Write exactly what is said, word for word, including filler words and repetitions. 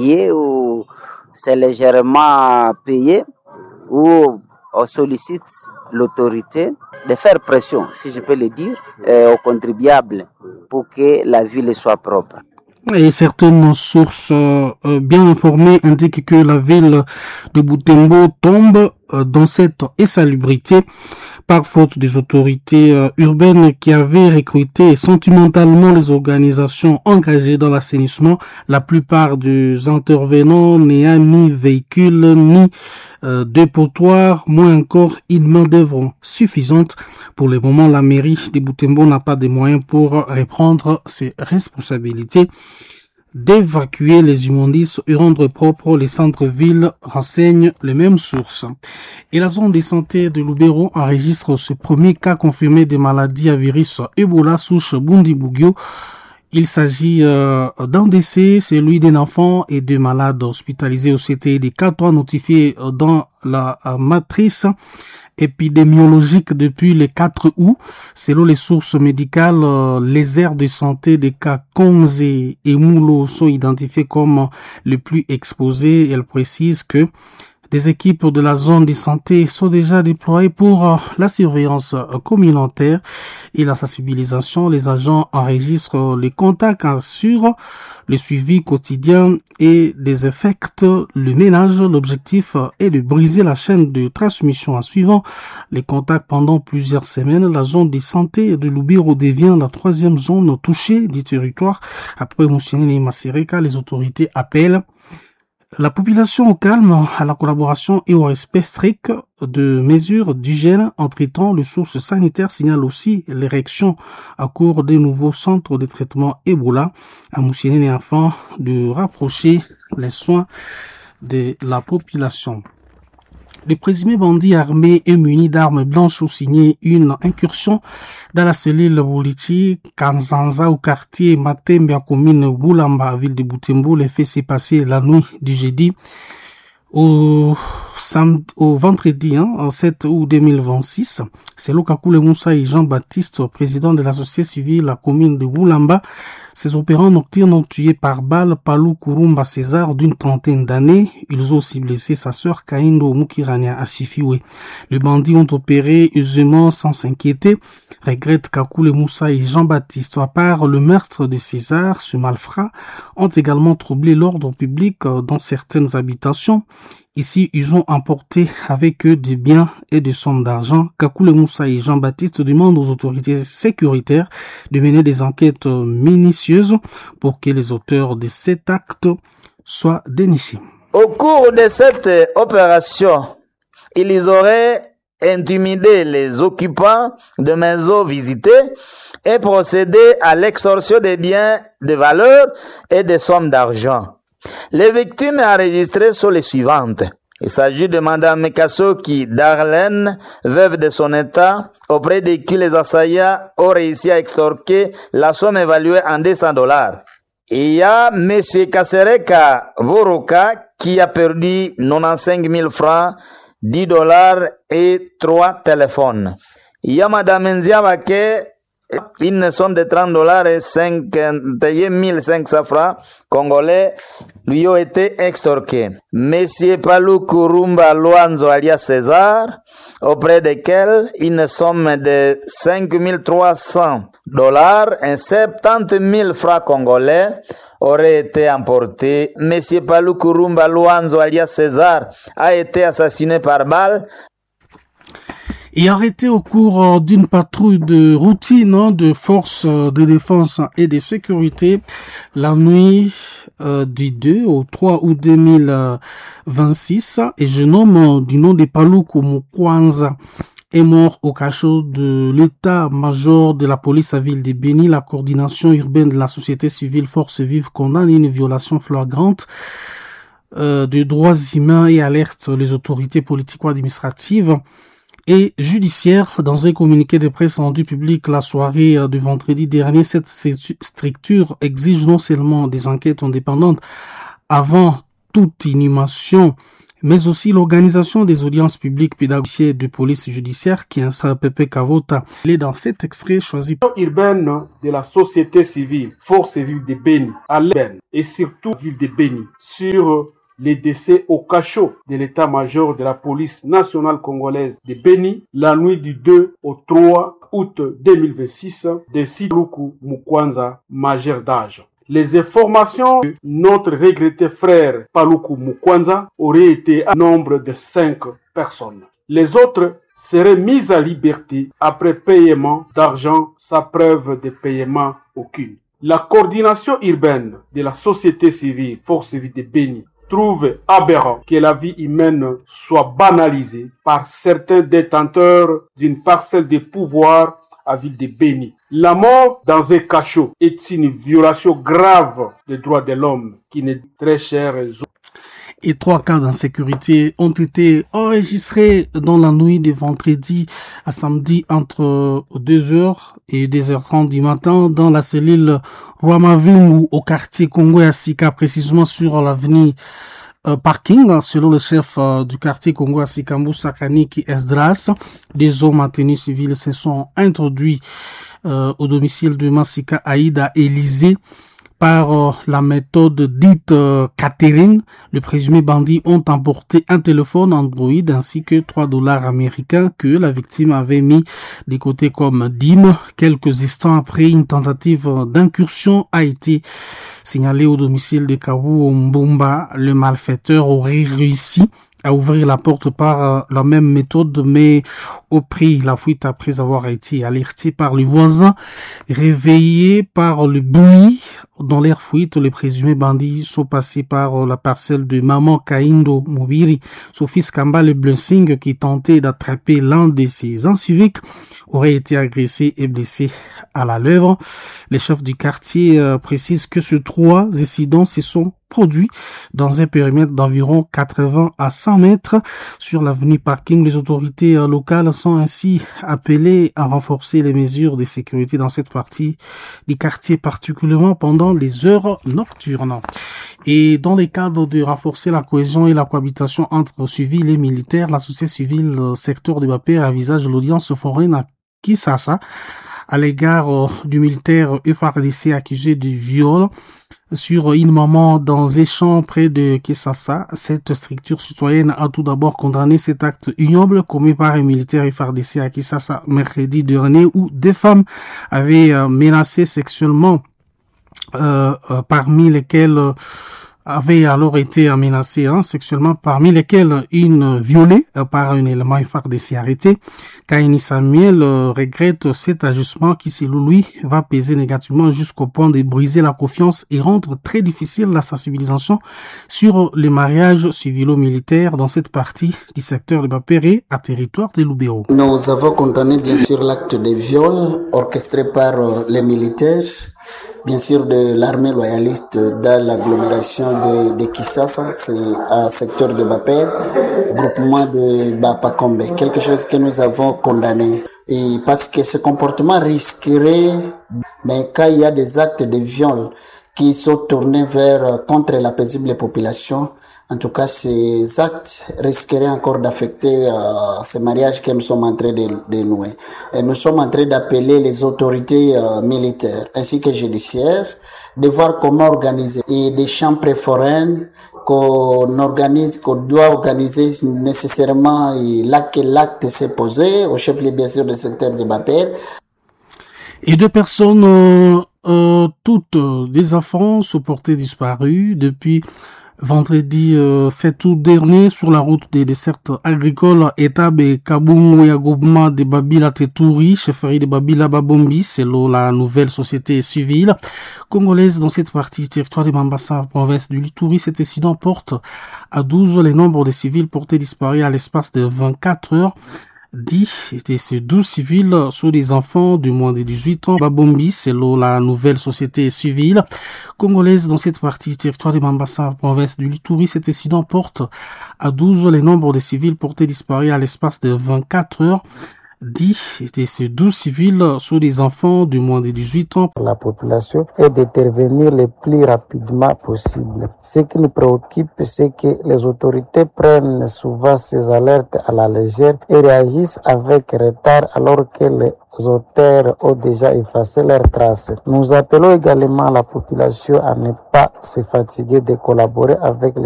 payé ou c'est légèrement payé, ou on sollicite l'autorité de faire pression, si je peux le dire, euh, aux contribuables pour que la ville soit propre. Et certaines sources euh, bien informées indiquent que la ville de Butembo tombe euh, dans cette insalubrité par faute des autorités euh, urbaines qui avaient recruté sentimentalement les organisations engagées dans l'assainissement. La plupart des intervenants n'ayant ni véhicule ni euh, dépotoir, moins encore une main-d'œuvre suffisante. Pour le moment, la mairie de Butembo n'a pas de moyens pour reprendre ses responsabilités d'évacuer les immondices et rendre propres les centres-villes, renseignent les mêmes sources. Et la zone de santé de Lubero enregistre ce premier cas confirmé de maladie à virus Ebola souche Bundibugyo. Il s'agit euh, d'un décès, celui d'un enfant et deux malades hospitalisés au C T I des cas trois notifiés dans la euh, matrice épidémiologique depuis le quatre août. Selon les sources médicales, euh, les aires de santé des cas Konze et Moulo sont identifiés comme les plus exposés. Elle précise que des équipes de la zone de santé sont déjà déployées pour euh, la surveillance euh, communautaire et la sensibilisation. Les agents enregistrent les contacts, assurent le suivi quotidien et désinfectent le ménage. L'objectif est de briser la chaîne de transmission en suivant les contacts pendant plusieurs semaines. La zone de santé de Lubero devient la troisième zone touchée du territoire. Après Moussinine et Masereka, les autorités appellent la population au calme, à la collaboration et au respect strict de mesures d'hygiène en traitant les sources sanitaires, signale aussi l'érection à cours des nouveaux centres de traitement Ebola à Moussinine et afin de rapprocher les soins de la population. Les présumés bandits armés et munis d'armes blanches ont signé une incursion dans la cellule Boulichi, Kanzanza, au quartier Matembe, à commune Boulamba, ville de Butembo. Les faits s'est passé la nuit du jeudi au, samedi, au vendredi, hein, sept août deux mille vingt-six. C'est Lokakule Moussa et Jean-Baptiste, président de la société civile, la commune de Boulamba. Ces opérants nocturnes ont tué par balle Palou Kurumba César d'une trentaine d'années. Ils ont aussi blessé sa sœur Kaindo Mukirania à Sifiwe. Les bandits ont opéré aisément sans s'inquiéter, regrette Kakule Moussa et Jean-Baptiste. À part le meurtre de César, ce malfrat ont également troublé l'ordre public dans certaines habitations. Ici, ils ont emporté avec eux des biens et des sommes d'argent. Kakule Moussa et Jean-Baptiste demandent aux autorités sécuritaires de mener des enquêtes minutieuses pour que les auteurs de cet acte soient dénichés. Au cours de cette opération, ils auraient intimidé les occupants de maisons visitées et procédé à l'extorsion des biens de valeur et des sommes d'argent. Les victimes enregistrées sont les suivantes. Il s'agit de Madame Kasoki Darlene, veuve de son état, auprès de qui les assaillants ont réussi à extorquer la somme évaluée en deux cents dollars. Il y a Monsieur Kasereka Voroka qui a perdu quatre-vingt-quinze mille francs, dix dollars et trois téléphones. Il y a Madame Nziabake, une somme de trente dollars et cinquante et un mille cinq cents francs congolais lui ont été extorqués. Monsieur Palou Kurumba Luanzo alias César, auprès desquels une somme de cinq mille trois cents dollars et soixante-dix mille francs congolais aurait été emportée. Monsieur Palou Kurumba Luanzo alias César a été assassiné par balle et arrêté au cours d'une patrouille de routine de forces de défense et de sécurité la nuit euh, du deux au trois août deux mille vingt-six. Et jeune homme du nom de Paluku Mukwanza est mort au cachot de l'état-major de la police à ville de Béni. La coordination urbaine de la société civile Force Vive condamne une violation flagrante euh, des droits humains et alerte les autorités politico-administratives et judiciaire. Dans un communiqué de presse rendu public la soirée de vendredi dernier, cette structure exige non seulement des enquêtes indépendantes avant toute inhumation mais aussi l'organisation des audiences publiques pédagogiques de police judiciaire qui est Pepe Kavota. Il est dans cet extrait choisi. Urbaine de la société civile, force vive de Beni, à l'Eben et surtout ville de Beni, sur les décès au cachot de l'état-major de la police nationale congolaise de Beni, la nuit du deux au trois août deux mille vingt-six, de Siluku Mukwanza, majeur d'âge. Les informations de notre regretté frère Paluku Mukwanza auraient été à nombre de cinq personnes. Les autres seraient mises à liberté après paiement d'argent sans preuve de paiement aucune. La coordination urbaine de la société civile, force vive de Beni, trouve aberrant que la vie humaine soit banalisée par certains détenteurs d'une parcelle de pouvoir à ville de Beni. La mort dans un cachot est une violation grave des droits de l'homme qui n'est très chère. Et trois cas d'insécurité ont été enregistrés dans la nuit de vendredi à samedi entre deux heures et deux heures trente du matin dans la cellule Rwamavingu au quartier Congo à Sika, précisément sur l'avenue Euh, parking, selon le chef euh, du quartier Congo à Sikambu Sakaniki Esdras. Des hommes en tenue civile se sont introduits euh, au domicile de Masika Aïda Élysée par euh, la méthode dite euh, Catherine. Les présumés bandits ont emporté un téléphone Android ainsi que trois dollars américains que la victime avait mis des côtés comme dîme. Quelques instants après, une tentative d'incursion a été signalée au domicile de Kawu Mbumba. Le malfaiteur aurait réussi à ouvrir la porte par euh, la même méthode, mais au prix la fuite après avoir été alerté par les voisins. Réveillés par le bruit dans l'air fuite, les présumés bandits sont passés par euh, la parcelle de Maman Kaindo Mubiri. Son fils Kambale Blessing, qui tentait d'attraper l'un de ses inciviques, aurait été agressé et blessé à la lèvre. Les chefs du quartier euh, précisent que ces trois incidents se sont produits dans un périmètre d'environ quatre-vingts à cent mètres sur l'avenue Parking. Les autorités euh, locales sont ainsi appelées à renforcer les mesures de sécurité dans cette partie du quartier, particulièrement pendant les heures nocturnes. Et dans le cadre de renforcer la cohésion et la cohabitation entre civils et militaires, la société civile euh, secteur de Bapé envisage l'audience foraine à Kisasa à l'égard euh, du militaire F R D C accusé de viol sur une maman dans un champ près de Kisasa. Cette structure citoyenne a tout d'abord condamné cet acte ignoble commis par un militaire F R D C à Kisasa mercredi dernier où deux femmes avaient euh, menacé sexuellement euh, euh, parmi lesquelles euh, avait alors été menacée hein, sexuellement, parmi lesquelles une violée euh, par un élément F R D C arrêté. Kaini Samuel euh, regrette cet ajustement qui, selon lui, va peser négativement jusqu'au point de briser la confiance et rendre très difficile la sensibilisation sur les mariages civilo-militaires dans cette partie du secteur de Bapéré à territoire de Lubero. Nous avons condamné bien sûr l'acte de viol orchestré par euh, les militaires, bien sûr de l'armée loyaliste dans l'agglomération de, de Kisasa, c'est un secteur de Bapé, groupement de Bapakombe, quelque chose que nous avons condamné. Et parce que ce comportement risquerait, mais quand il y a des actes de viol qui sont tournés vers contre la paisible population, en tout cas, ces actes risqueraient encore d'affecter euh, ces mariages que nous sommes en train de, de nouer. Et nous sommes en train d'appeler les autorités euh, militaires ainsi que judiciaires de voir comment organiser. Et des chambres foraines qu'on organise, qu'on doit organiser nécessairement et là que l'acte s'est posé au chef-lieu bien sûr du secteur de Bapé. Et deux personnes, euh, euh, toutes euh, des enfants, sont portés disparus depuis vendredi euh, sept août dernier sur la route des dessertes agricoles Etab et Kabungu et Agobma de Babila Tetouri, chefferie de Babila Babombi, selon la nouvelle société civile congolaise dans cette partie territoire de Mambasa, province du Lituri. Cet incident porte à douze les nombres de civils portés disparus à l'espace de vingt-quatre heures. Dix de ces douze civils sont des enfants de moins de dix-huit ans. Babombi, selon la nouvelle société civile congolaise dans cette partie territoire de Mambasa, province du Lituri. Cet incident porte à douze les nombres de civils portés disparus à l'espace de vingt-quatre heures. dix de ces douze civils sont des enfants de moins de dix-huit ans. La population est d'intervenir le plus rapidement possible. Ce qui nous préoccupe, c'est que les autorités prennent souvent ces alertes à la légère et réagissent avec retard alors que les auteurs ont déjà effacé leurs traces. Nous appelons également la population à ne pas se fatiguer de collaborer avec les